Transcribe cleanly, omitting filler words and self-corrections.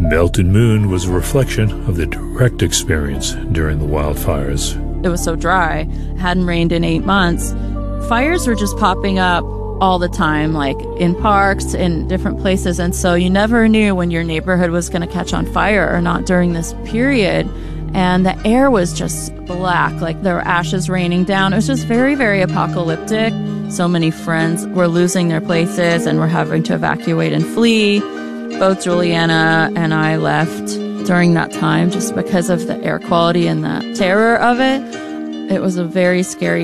Melted Moon was a reflection of the direct experience during the wildfires. It was so dry, it hadn't rained in 8 months. Fires were just popping up all the time, like in parks, in different places. And so you never knew when your neighborhood was going to catch on fire or not during this period. And the air was just black, like there were ashes raining down. It was just very, very apocalyptic. So many friends were losing their places and were having to evacuate and flee. Both Juliana and I left during that time just because of the air quality and the terror of it. It was a very scary